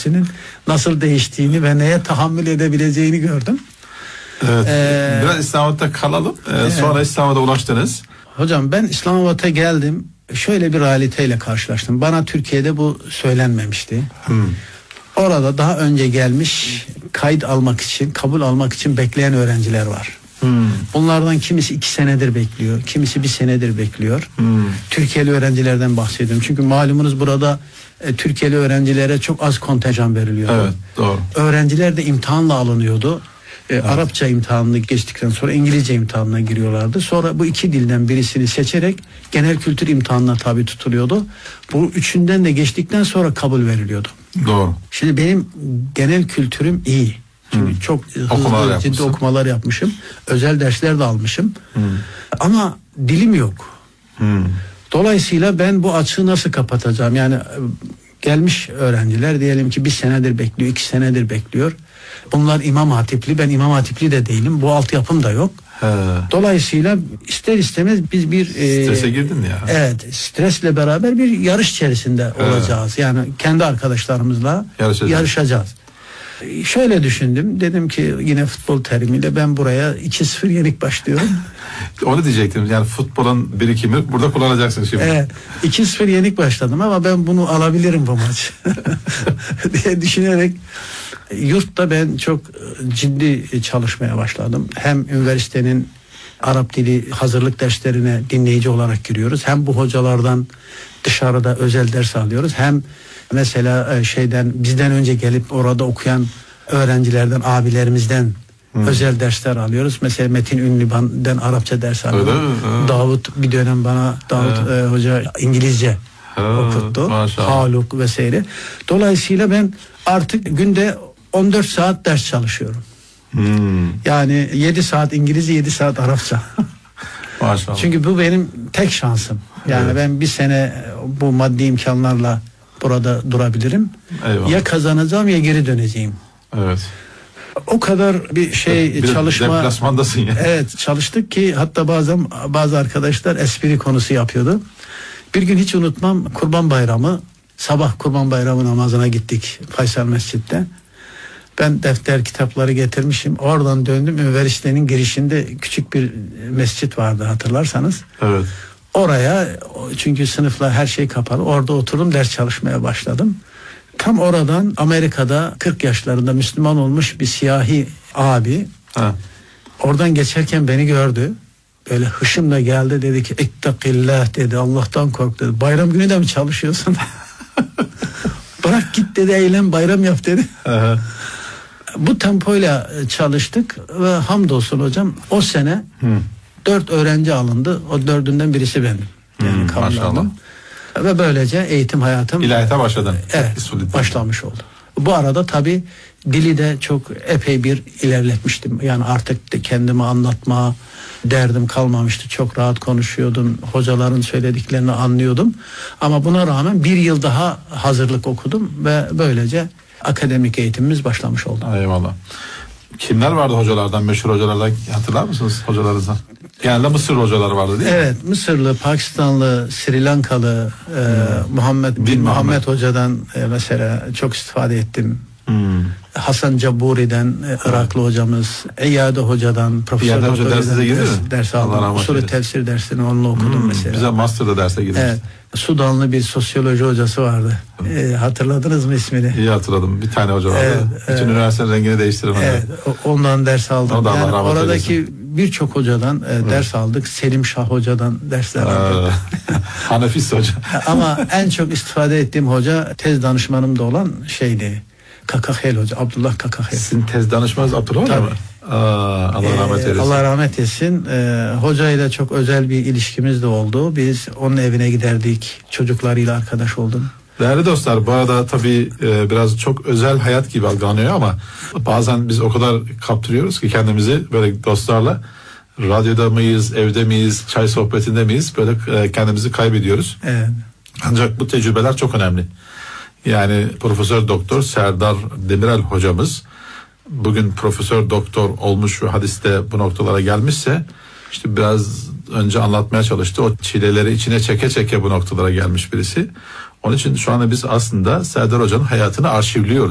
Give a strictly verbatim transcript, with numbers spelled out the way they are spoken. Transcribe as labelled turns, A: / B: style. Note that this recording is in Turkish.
A: psikolojisinin nasıl değiştiğini ve neye tahammül edebileceğini gördüm.
B: Evet.
A: Ee,
B: Biraz İslamabad'da kalalım. Ee, evet. Sonra İslamabad'a ulaştınız.
A: Hocam ben İslamabad'a geldim. Şöyle bir realiteyle karşılaştım. Bana Türkiye'de bu söylenmemişti. Hmm. Orada daha önce gelmiş, kayıt almak için, kabul almak için bekleyen öğrenciler var. Hmm. Bunlardan kimisi iki senedir bekliyor, kimisi bir senedir bekliyor. Hmm. Türkiye'li öğrencilerden bahsediyorum. Çünkü malumunuz burada e, Türkiye'li öğrencilere çok az kontenjan veriliyor.
B: Evet, doğru.
A: Öğrenciler de imtihanla alınıyordu. E, evet. Arapça imtihanını geçtikten sonra İngilizce imtihanına giriyorlardı. Sonra bu iki dilden birisini seçerek genel kültür imtihanına tabi tutuluyordu. Bu üçünden de geçtikten sonra kabul veriliyordu.
B: Doğru.
A: Şimdi benim genel kültürüm iyi. Çünkü hmm. çok hızlı ciddi okumalar yapmışım. Özel dersler de almışım. Hmm. Ama dilim yok. Hmm. Dolayısıyla ben bu açığı nasıl kapatacağım? Yani gelmiş öğrenciler diyelim ki bir senedir bekliyor, iki senedir bekliyor. Bunlar İmam Hatipli, ben İmam Hatipli de değilim. Bu altyapım da yok. He. Dolayısıyla ister istemez biz bir...
B: Strese e, girdin ya.
A: Evet, stresle beraber bir yarış içerisinde He. olacağız. Yani kendi arkadaşlarımızla yarışacağız. yarışacağız. Şöyle düşündüm, dedim ki yine futbol terimiyle ben buraya iki sıfır yenik başlıyorum.
B: Onu diyecektim, yani futbolun birikimi burada kullanacaksın şimdi.
A: Evet, iki sıfır yenik başladım ama ben bunu alabilirim bu maç diye düşünerek yurtta ben çok ciddi çalışmaya başladım. Hem üniversitenin Arap dili hazırlık derslerine dinleyici olarak giriyoruz, hem bu hocalardan dışarıda özel ders alıyoruz, hem mesela şeyden bizden önce gelip orada okuyan öğrencilerden, abilerimizden hmm. özel dersler alıyoruz. Mesela Metin Ünlüban'dan Arapça ders alıyorum. Davut bir dönem bana Davut e, hoca İngilizce ha, okuttu. Maşallah. Haluk vesaire. Dolayısıyla ben artık günde on dört saat ders çalışıyorum. Hmm. Yani yedi saat İngilizce, yedi saat Arapça.
B: Maşallah.
A: Çünkü bu benim tek şansım. Yani evet. ben bir sene bu maddi imkanlarla burada durabilirim. Eyvallah. Ya kazanacağım ya geri döneceğim.
B: Evet.
A: O kadar bir şey bir çalışma.
B: Deplasmandasın ya.
A: Evet, çalıştık ki hatta bazen bazı arkadaşlar espri konusu yapıyordu. Bir gün hiç unutmam, Kurban Bayramı, sabah Kurban Bayramı namazına gittik Faysal Mescid'de. Ben defter kitapları getirmişim. Oradan döndüm, üniversitenin girişinde küçük bir mescit vardı hatırlarsanız.
B: Evet.
A: Oraya, çünkü sınıflar her şey kapalı, orada oturdum, ders çalışmaya başladım. Tam oradan Amerika'da kırk yaşlarında Müslüman olmuş bir siyahi abi ha. oradan geçerken beni gördü. Böyle hışımla geldi, dedi ki "İttakillah" dedi, Allah'tan kork dedi. Bayram günü de mi çalışıyorsun? Bırak git dedi, eylem bayram yap dedi. Aha. Bu tempoyla çalıştık ve hamdolsun hocam o sene Hı. dört öğrenci alındı. O dördünden birisi benim. Yani
B: hmm, maşallah.
A: Ve böylece eğitim hayatım
B: İlahiyata başladın.
A: Evet, başlamış oldu. Bu arada tabii dili de çok epey bir ilerletmiştim. Yani artık de kendimi anlatma derdim kalmamıştı. Çok rahat konuşuyordum. Hocaların söylediklerini anlıyordum. Ama buna rağmen bir yıl daha hazırlık okudum ve böylece akademik eğitimimiz başlamış oldu.
B: Eyvallah. Kimler vardı hocalardan, meşhur hocalardan, hatırlar mısınız hocalarınızdan? Genelde Mısır hocaları vardı değil mi?
A: Evet, Mısırlı, Pakistanlı, Sri Lankalı, hmm. e, Muhammed bin, bin Muhammed. Muhammed hocadan e, mesela çok istifade ettim. Hmm. Hasan Caburi'den, e, Iraklı evet. hocamız, Eyyade hocadan, Profesör
B: Doktor dersize girdi
A: ders, ders aldım. Usulü tefsir dersini onunla okudum hmm. mesela.
B: Bize master'da derse girdik.
A: Evet. Sudanlı bir sosyoloji hocası vardı. Ee, hatırladınız mı ismini?
B: İyi hatırladım. Bir tane hoca vardı. Evet, Bütün evet. üniversitenin rengini değiştirmedi.
A: Evet, ondan ders aldım. Yani oradaki birçok hocadan e, evet. ders aldık. Selim Şah hocadan dersler aldık.
B: Hanefis hoca.
A: Ama en çok istifade ettiğim hoca tez danışmanım da olan şeydi. Kakahel hoca, Abdullah Kakahel.
B: Sizin tez danışmanınız Abdullah mı? Aa, Allah rahmet eylesin.
A: Ee, Allah rahmet etsin. Ee, hocayla çok özel bir ilişkimiz de oldu. Biz onun evine giderdik. Çocuklarıyla arkadaş oldum.
B: Değerli dostlar, bu arada tabii e, biraz çok özel hayat gibi algılanıyor ama bazen biz o kadar kaptırıyoruz ki kendimizi böyle dostlarla radyoda mıyız, evde miyiz, çay sohbetinde miyiz böyle e, kendimizi kaybediyoruz.
A: Evet.
B: Ancak bu tecrübeler çok önemli. Yani Profesör Doktor Serdar Demirel hocamız bugün Profesör Doktor olmuş ve hadiste bu noktalara gelmişse işte biraz önce anlatmaya çalıştı. O çileleri içine çeke çeke bu noktalara gelmiş birisi. Onun için şu anda biz aslında Serdar Hoca'nın hayatını arşivliyoruz.